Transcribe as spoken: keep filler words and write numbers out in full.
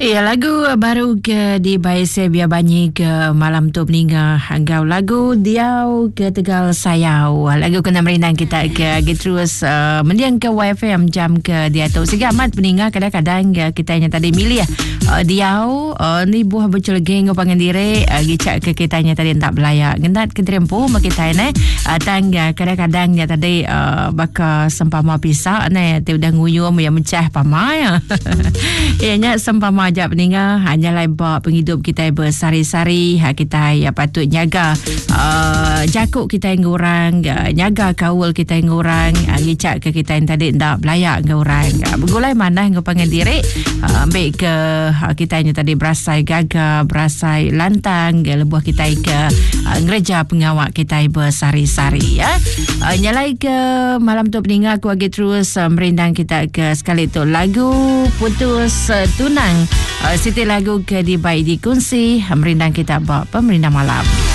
Ya, lagu baru ke di Baise Biar Banyi ke malam tu meninggal Anggau lagu Diau ke Tegal Sayau. Lagu kena merindang kita ke terus uh, mendiang ke Y F M jam ke dia tu. Sehingga amat peninggal kadang-kadang uh, kita hanya tadi milih uh, Diau uh, ni buah becul geng pangan diri uh, gicak ke kita hanya tadi tak belayak. Gendat ke terempu mak kita ni uh, tangga kadang-kadang dia tadi uh, baka sempama pisah ni tu dah nguyum yang mencah pamai. Ianya sempama ajak peninggal hanya lebar penghidup kita bersari-sari ha, kita ya patut jaga uh, jakuk kita yang orang uh, jaga kaul kita yang orang uh, ngicak ke kita yang tadi tak belayak ke orang uh, bergulai mana yang panggil diri uh, ambil ke uh, kita yang tadi berasai gaga berasai lantang ke lebuh kita ke uh, ngereja pengawak kita bersari-sari ya. Uh, nyalai ke malam tu peninggal aku lagi terus uh, merindang kita ke sekali tu lagu Putus uh, Tunang. Uh, Siti lagu ke di baik dikunci merindang kita bawa pemerintah malam.